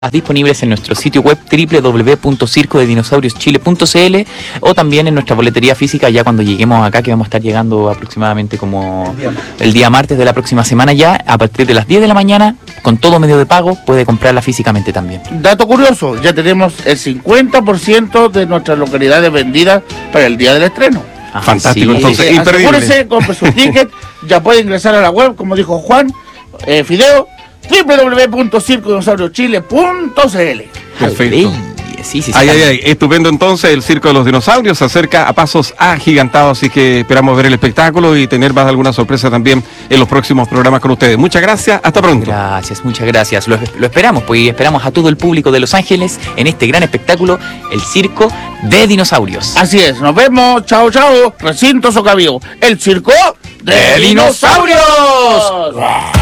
disponibles en nuestro sitio web www.circodedinosaurioschile.cl o también en nuestra boletería física ya cuando lleguemos acá, que vamos a estar llegando aproximadamente como el día martes de la próxima semana ya, a partir de las 10 de la mañana, con todo medio de pago, puede comprarla físicamente también. Dato curioso, ya tenemos el 50% de nuestras localidades vendidas para el día del estreno. Ah, fantástico, sí. entonces, imperdible. Asegúrese, compre su ticket, ya puede ingresar a la web, como dijo Juan, Fideo, www.circodinosaurioschile.cl. Perfecto. Sí, Estupendo. Entonces, el Circo de los Dinosaurios se acerca a pasos agigantados, así que esperamos ver el espectáculo y tener más de alguna sorpresa también en los próximos programas con ustedes. Muchas gracias, hasta pronto. Gracias, muchas gracias. Lo esperamos, pues, y esperamos a todo el público de Los Ángeles en este gran espectáculo, el Circo de Dinosaurios. Así es, nos vemos, chao, chao, Recinto Socavío, el Circo de Dinosaurios.